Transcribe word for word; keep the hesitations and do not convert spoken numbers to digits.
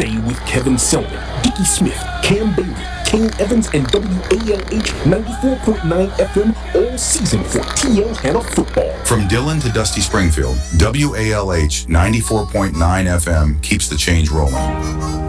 Stay with Kevin Selman, Dickie Smith, Cam Bailey, Kane Evans, and W A L H ninety-four point nine F M all season for T L Hannah football. From Dillon to Dusty Springfield, W A L H ninety-four point nine F M keeps the change rolling.